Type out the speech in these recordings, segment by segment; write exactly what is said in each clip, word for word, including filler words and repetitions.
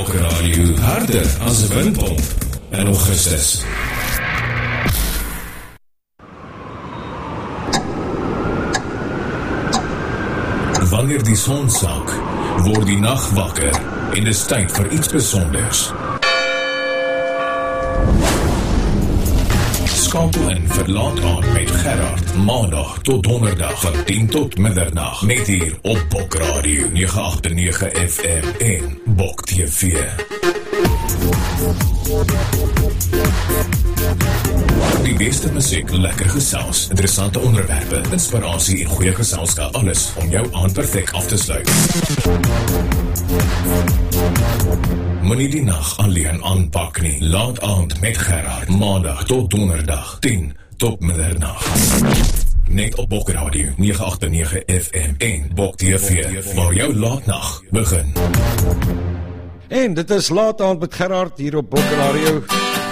Bokker harder as 'n windpomp in Augustus. Wanneer die son sak, word die nag wakker en dis tyd vir iets besonders. Skakel in vir Laat Aand met Gerard, maandag tot donderdag van tien tot middernag, net hier op Bok Radio nege agt nege F M en Bok T V. Die beste musiek, lekker gesels, interessante onderwerpe, inspirasie en goeie geselskap, alles om jou aand perfek af te sluit. Moenie die nag alleen aanpak nie. Laat Aand met Gerard, maandag tot donderdag, tien tot middernag. Net op Bok Radio nege agt nege F M en Bok T V, waar jou laatnag begin. En dit is Laat Aand met Gerard hier op Bok Radio.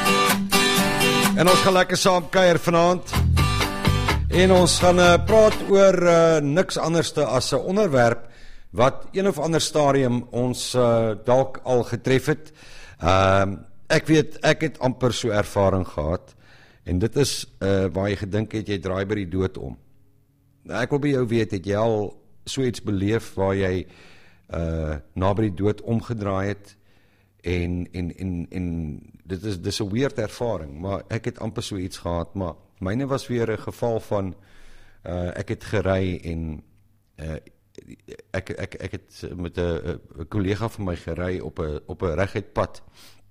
En ons gaan lekker saam kuier vanaand. En ons gaan uh, praat oor uh, niks anderste as 'n onderwerp wat een of ander stadium ons uh, dalk al getref het. Uh, ek weet, ek het amper so ervaring gehad. En dit is uh, waar jy gedink het, jy draai by die dood om. Nou, ek wil by jou weet, het jy al so iets beleef waar jy uh, na by die dood omgedraai het? En, en, en, en dit is, dit is 'n weird ervaring, maar ek het amper so iets gehad, maar myne was weer 'n geval van, uh, ek het gery en uh, ek, ek, ek het met 'n kollega van my gery op 'n op 'n reguit pad,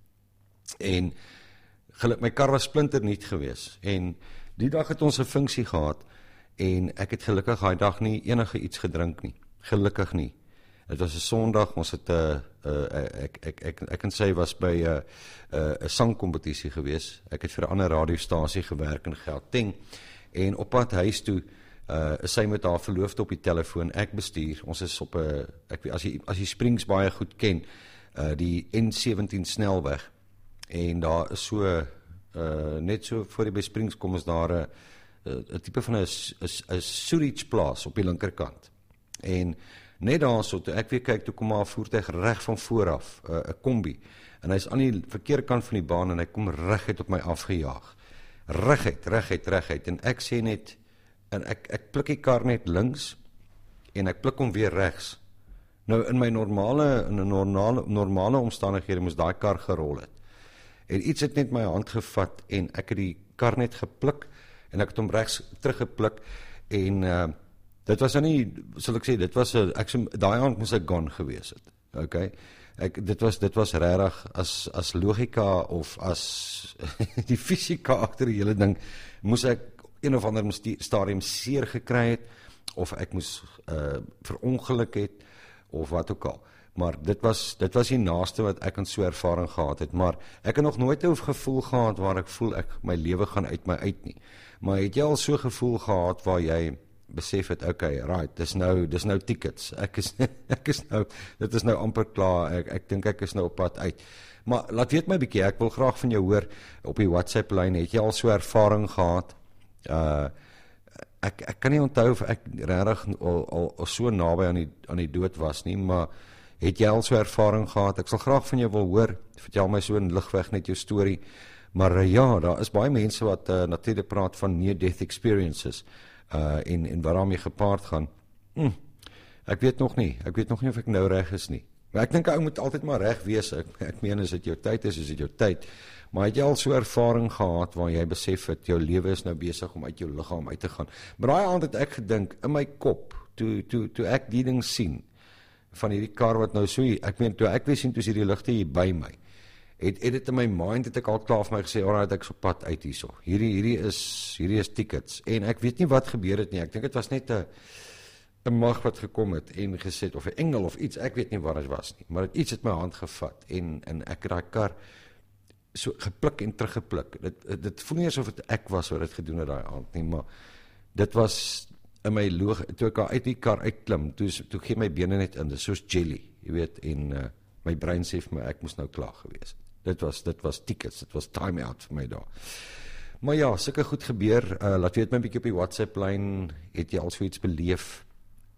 en geluk, my kar was splinternuut gewees, en die dag het ons 'n funksie gehad, en ek het gelukkig daai dag nie enige iets gedrink nie, gelukkig nie. Het was 'n Sondag, ons het 'n uh, uh, ek ek ek ek kan sê was by 'n uh, 'n uh, sangkompetisie gewees. Ek het vir 'n ander radiostasie gewerk in Gauteng, en op pad huis toe uh, is sy met haar verloofde op die telefoon, ek bestuur. Ons is op 'n ek weet as jy as jy Springs baie goed ken, uh, die N sewentien snelweg, en daar is so uh, net so voor die by Springs kom is daar 'n 'n tipe van 'n 'n sewage plaas op die linkerkant. En net daar so, toe ek weer kyk, toe kom haar voertuig reg van vooraf, 'n uh, kombi, en hy is aan die verkeerde kant van die baan, en hy kom reguit op my afgejaag, reguit, reguit, reguit, en ek sê net, en ek, ek pluk die kar net links, en ek pluk hom weer regs. Nou, in my normale, in 'n normale, normale omstandighede moes daai kar gerol het, en iets het net my hand gevat, en ek het die kar net gepluk, en ek het hom regs teruggepluk, en uh, dit was nou nie, sal ek sê, dit was, a, ek sê, daai aand moes ek gone gewees het, okay, ek, dit was, dit was rarig, as, as logika, of as die fisika agter die hele ding, moes ek een of ander stadium seer gekry het, of ek moes uh, verongeluk het, of wat ook al, maar dit was, dit was die naaste wat ek aan so ervaring gehad het, maar ek het nog nooit 'n gevoel gehad, waar ek voel, ek, my lewe gaan uit my uit nie, maar het jy al so gevoel gehad, waar jy besef het, okay, right, dis nou, dis nou tickets, ek is, ek is nou, dit is nou amper klaar, ek, ek dink ek is nou op pad uit, maar laat weet my bykie, ek wil graag van jou hoor, op die WhatsApp lyn, het jy al so ervaring gehad, uh, ek, ek kan nie onthou of ek regtig al, al, al so naby aan die, aan die dood was nie, maar het jy al so ervaring gehad, ek sal graag van jou wil hoor, vertel my so in ligweg net jou story, maar uh, ja, daar is baie mense wat uh, natuurlik praat van near-death experiences, Uh, en, en waarom jy gepaard gaan, hm, ek weet nog nie, ek weet nog nie of ek nou reg is nie, maar ek dink ou moet altyd maar reg wees, ek, ek meen as dit jou tyd is, is dit jou tyd, maar het jy al so ervaring gehad, waar jy besef het, jou lewe is nou besig om uit jou liggaam uit te gaan, maar daai aand het ek gedink, in my kop, toe, toe, toe ek die ding sien, van hierdie kar wat nou so, ek meen, toe ek weer sien, toe is hierdie ligte hier by my, het, het het in my mind, het ek al klaar vir my gesê, alright, ek is op pad uit hierso, hierdie, hierdie is, hierdie is tickets, en ek weet nie wat gebeur het nie, ek dink het was net 'n 'n mag wat gekom het, en gesê, of 'n engel, of iets, ek weet nie wat het was nie, maar het, iets het my hand gevat, en, en ek het daai kar, so gepluk en teruggepluk, dit, dit voel nie asof het ek was, wat het gedoen het daai aand nie, maar, dit was, in my loog, toe ek uit die kar uitklim, toe, toe gee my bene net in, dit is soos jelly, jy weet, en, uh, my brein sê vir my, ek moes nou klaar gewees. Dit was, dit was tickets, dit was time out vir my daar. Maar ja, sulke goed gebeur, uh, laat weet my 'n bietjie op die WhatsApp lyn, het jy al so iets beleef,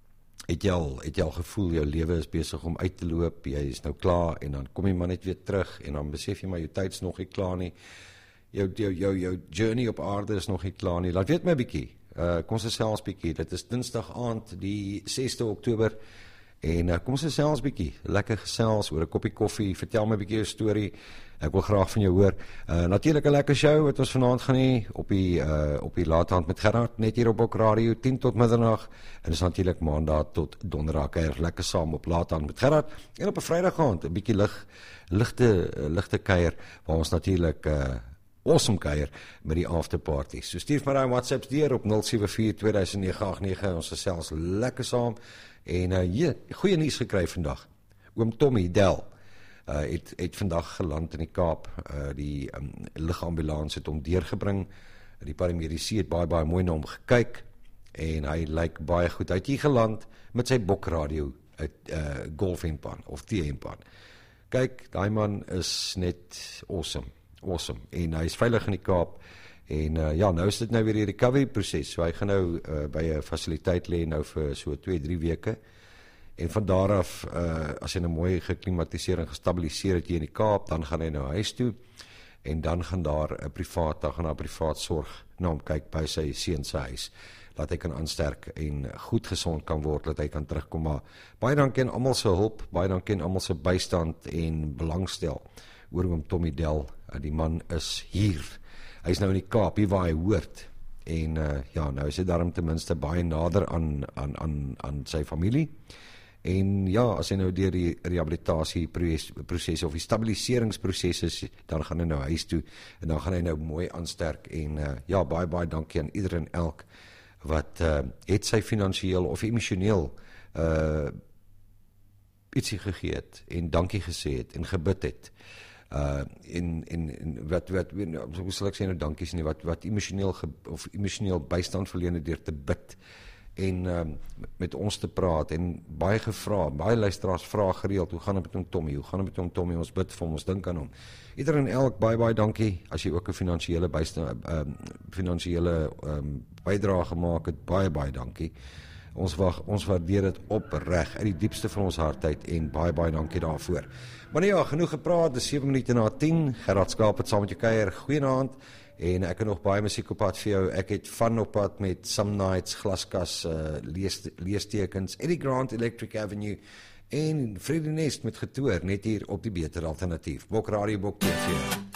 Het jy al, het jy al gevoel, jou lewe is besig om uit te loop, jy is nou klaar, en dan kom jy maar net weer terug, en dan besef jy maar, jou tyd is nog nie klaar nie, jou, jou, jou, jou journey op aarde is nog nie klaar nie, laat weet my bykie, uh, kom ons gesels bykie, dit is dinsdag aand, die sesde Oktober, en uh, kom ons gesels bykie, lekker gesels, oor 'n koppie koffie, vertel my bykie jou storie, ek wil graag van jou hoor, uh, natuurlijk 'n lekker show, wat ons vanaand gaan hê, op die, uh, op die Late Aand met Gerard, net hier op Bok Radio, tien tot middernag, en is natuurlijk maandag tot donderdag, kuier lekker saam op Late Aand met Gerard, en op 'n Vrydag aand, 'n bietjie lig, ligte, ligte kuier, waar ons natuurlijk, uh, awesome kuier, met die afterparties. So stuur maar aan WhatsApps deur op nul sewe vier twee nege agt nege, ons gesels lekker saam, en uh, hier, goeie nuus gekry vandag, oom Tommy Del, Uh, het, het vandag geland in die Kaap, uh, die um, ligambulans het hom deurgebring, die paramedici het baie baie mooi na hom gekyk, en hy lyk baie goed, hy het hier geland met sy bokradio, uit uh, golfhempan, of T-hempan, kyk, die man is net awesome, awesome, en hy is veilig in die Kaap, en uh, ja, nou is dit nou weer die recovery proses, so hy gaan nou uh, by 'n fasiliteit lê nou vir so twee, drie weke, en van daar af, uh, as hy nou mooi geklimatiseer en gestabiliseer het hier in die Kaap, dan gaan hy nou huis toe, en dan gaan daar 'n privaat, dan gaan daar privaat sorg na hom kyk by sy seun se huis, dat hy kan aansterk en goed gesond kan word, dat hy kan terugkom, maar baie dankie aan almal se hulp, baie dankie aan almal se bystand en belangstel, oor oom Tommy Del, die man is hier, hy is nou in die Kaap, hier waar hy hoort, en uh, ja, nou is hy daarom ten minste baie nader aan, aan, aan, aan sy familie, en ja, as hy nou deur die rehabilitasieproses of die stabiliseringsproses is, dan gaan hy nou huis toe, en dan gaan hy nou mooi aansterk, en uh, ja, baie baie dankie aan ieder en elk, wat uh, het sy finansieel of emosioneel uh, ietsie gegee het, en dankie gesê het, en gebid het, uh, en, en, en wat, wat, hoe sal ek sê nou dankies nie, wat, wat emosioneel, ge, of emosioneel bystand verleen het deur te bid, en um, met ons te praat, en baie gevra, baie luisteraars vra gereeld, hoe gaan het met hom Tommy, hoe gaan het met hom Tommy, ons bid vir hom, ons dink aan hom. Ieder en elk, baie baie dankie, as jy ook 'n finansiële bystand, um, finansiële um, bydrae gemaak het, baie baie dankie. Ons, wacht, ons waardeer dit opreg, uit die diepste van ons hart uit, en baie baie dankie daarvoor. Maar ja, genoeg gepraat, dis sewe minute na tien, Gerard Skaap het saam met jou kuier, goeienaand, en ek het nog baie musiek op pad vir jou, ek het van op pad met Some Nights, Glaskas, uh, lees, leestekens, Eddie Grant, Electric Avenue, en Freddie Nest met Getoor, net hier op die Beter Alternatief, Bok Radio, Bok T V.